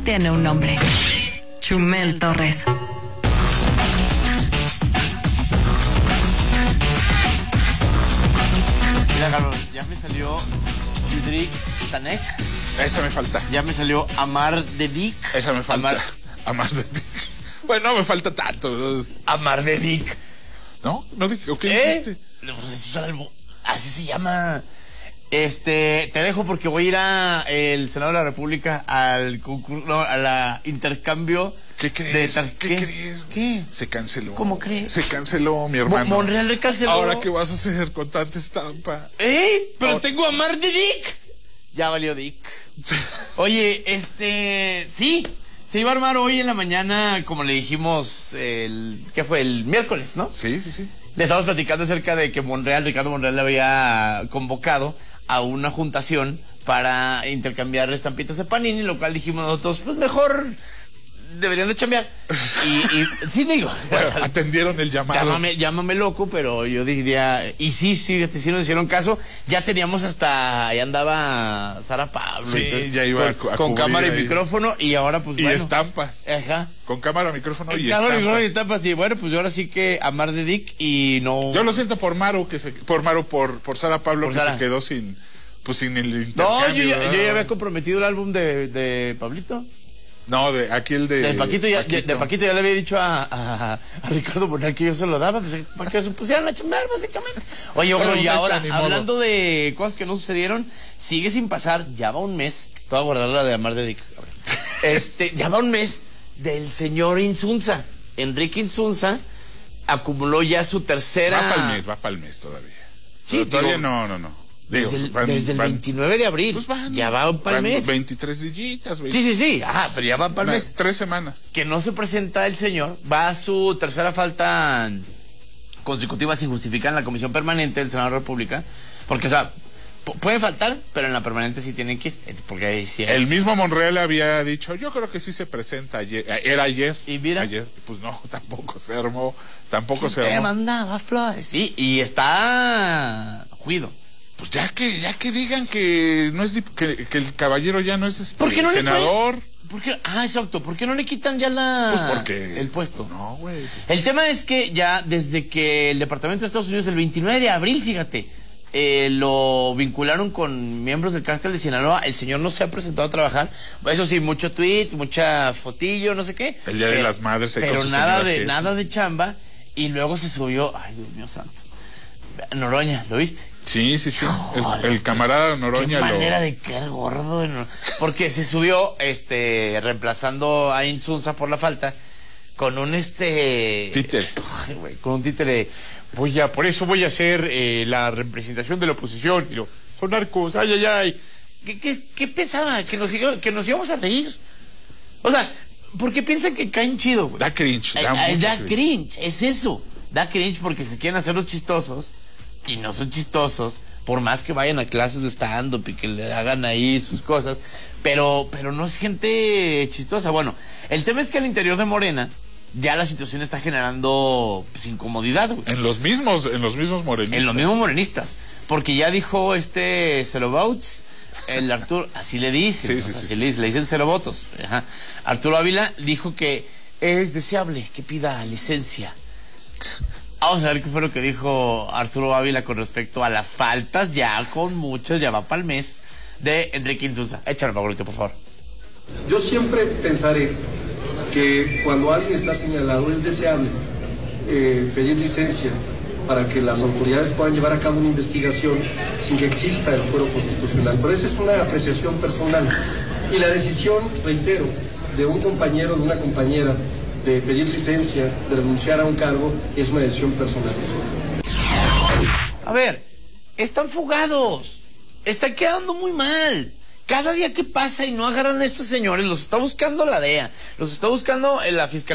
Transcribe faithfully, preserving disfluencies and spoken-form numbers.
tiene un nombre. Chumel Torres. Mira, Carlos, ya me salió Judrik Stanek. Esa me falta. Ya me salió Amar de Dick. Esa me falta. Amar, Amar de Dick. Bueno, no me falta tanto. ¿No? Amar de Dick. ¿No? ¿No dije? ¿Qué ¿Eh? dijiste? Pues, así se llama. Este, te dejo porque voy a ir a el Senado de la República al concurso, no, a la intercambio. ¿Qué crees? De ¿Qué, ¿Qué crees? ¿Qué? Se canceló. ¿Cómo crees? Se canceló, mi hermano. Mo Monreal le canceló. ¿Ahora qué vas a hacer con tanta estampa? ¿Eh? Pero Ahora... tengo a Amar de Dick. Ya valió Dick. Oye, este, sí, se iba a armar hoy en la mañana, como le dijimos, el, ¿qué fue? El miércoles, ¿no? Sí, sí, sí. Le estamos platicando acerca de que Monreal, Ricardo Monreal le había convocado a una juntación para intercambiar estampitas de Panini, lo cual dijimos nosotros, pues mejor deberían de chambear. Y, y sí, digo. Bueno, atendieron el llamado. Llámame, llámame loco, pero yo diría, y sí, sí, sí nos hicieron caso. Ya teníamos hasta, ahí andaba Sara Pablo. Sí, entonces, ya iba con, a, a con cámara y ahí. micrófono, y ahora pues y bueno. estampas. Ajá. Con cámara, micrófono y Cámara, estampas. micrófono y estampas. Y bueno, pues ahora sí que Amar de Dick y no. Yo lo siento por Maru, que se, por Maru, por, por Sara Pablo, Por que Sara. se quedó sin, pues sin el intercambio. No, yo ya, ¿verdad? yo ya había comprometido el álbum de, de Pablito. No, de aquí el de... De Paquito ya, Paquito. De, de Paquito ya le había dicho a, a, a Ricardo Monreal que yo se lo daba, pues, para que se pusieran a chambear, básicamente. Oye, Bueno, ojo, y no ahora, está, ni modo. hablando de cosas que no sucedieron, sigue sin pasar, ya va un mes, te voy a guardar la de Amar de Dick. Este, ya va un mes del señor Insunza. Enrique Insunza acumuló ya su tercera... Va para el mes, va para el mes todavía. Sí, Pero todavía digo, no, no, no. Desde, Digo, el, van, desde el van, veintinueve de abril, pues van, ya va para el van mes. veintitrés dillitas, Sí, sí, sí, ajá, pero ya va para el mes. Tres semanas. Que no se presenta el señor, va a su tercera falta consecutiva sin justificar en la Comisión Permanente del Senado de la República, porque, o sea, pueden faltar, pero en la permanente sí tienen que ir, porque ahí sí hay. El mismo Monreal había dicho, yo creo que sí se presenta ayer, era ayer. ¿Y mira? Ayer, pues no, tampoco se armó, tampoco se Te armó. mandaba flores, sí, y está juido. Pues ya que, ya que digan que no es, que, que el caballero ya no es este ¿Por qué no senador. Le puede, ¿por qué? Ah, exacto, ¿por qué no le quitan ya la Pues porque el puesto? No, güey. El tema es que ya desde que el Departamento de Estados Unidos el veintinueve de abril, fíjate, eh, lo vincularon con miembros del cártel de Sinaloa, el señor no se ha presentado a trabajar. Eso sí, mucho tweet, mucha fotillo, no sé qué. El Día pero, de las Madres. Pero nada de nada de chamba, y luego se subió, ay Dios mío santo, Noroña, ¿lo viste? Sí, sí, sí. El, el camarada Noroña. Qué manera lo... de caer gordo. ¿No? Porque se subió, este, reemplazando a Insunza por la falta, con un este. Títere. Ay, güey, con un títere. Voy a, por eso voy a hacer eh, la representación de la oposición. Y lo, son narcos, ay, ay, ay. ¿Qué, qué, qué pensaba? ¿Que nos, que nos íbamos a reír? O sea, ¿por qué piensan que caen chido, güey? Da cringe. Da, Da, da cringe. cringe, es eso. Da cringe porque se quieren hacer los chistosos y no son chistosos, por más que vayan a clases de stand-up y que le hagan ahí sus cosas, pero, pero no es gente chistosa. Bueno, el tema es que al interior de Morena ya la situación está generando pues, incomodidad, güey. En los mismos, en los mismos morenistas. En los mismos morenistas, porque ya dijo este Celobauts, el Arturo, así le dicen, sí, sí, o sea, sí. así le, le dicen Celovotos. Ajá. Arturo Ávila dijo que es deseable que pida licencia. Vamos a ver qué fue lo que dijo Arturo Ávila con respecto a las faltas, ya con muchas, ya va para el mes, de Enrique Insunza. Échale, Maurito, por favor. Yo siempre pensaré que cuando alguien está señalado es deseable eh, pedir licencia para que las autoridades puedan llevar a cabo una investigación sin que exista el fuero constitucional. Pero esa es una apreciación personal. Y la decisión, reitero, de un compañero, de una compañera, de pedir licencia, de renunciar a un cargo, es una decisión personal. A ver, están fugados, están quedando muy mal. Cada día que pasa y no agarran a estos señores, los está buscando la D E A, los está buscando la Fiscalía